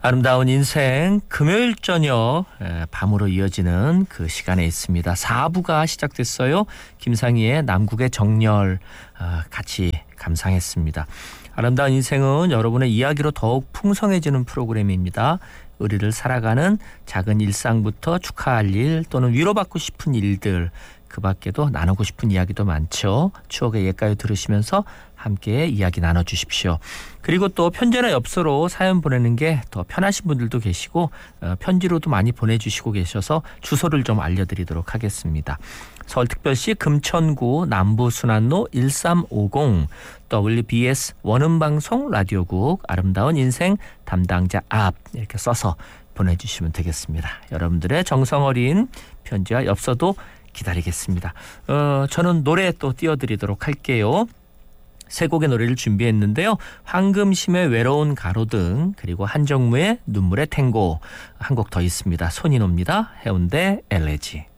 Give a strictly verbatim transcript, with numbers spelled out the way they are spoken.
아름다운 인생 금요일 저녁 밤으로 이어지는 그 시간에 있습니다. 사 부가 시작됐어요. 김상희의 남국의 정열 같이 감상했습니다. 아름다운 인생은 여러분의 이야기로 더욱 풍성해지는 프로그램입니다. 우리를 살아가는 작은 일상부터 축하할 일 또는 위로받고 싶은 일들, 그 밖에도 나누고 싶은 이야기도 많죠. 추억의 옛가요 들으시면서 함께 이야기 나눠주십시오. 그리고 또 편지나 엽서로 사연 보내는 게 더 편하신 분들도 계시고 어, 편지로도 많이 보내주시고 계셔서 주소를 좀 알려드리도록 하겠습니다. 서울특별시 금천구 남부순환로 일삼오공 더블유비에스 원음방송 라디오국 아름다운 인생 담당자 앞 이렇게 써서 보내주시면 되겠습니다. 여러분들의 정성어린 편지와 엽서도 기다리겠습니다. 어, 저는 노래 또 띄워드리도록 할게요. 세 곡의 노래를 준비했는데요. 황금심의 외로운 가로등, 그리고 한정무의 눈물의 탱고, 한 곡 더 있습니다. 손인호입니다. 해운대 엘레지.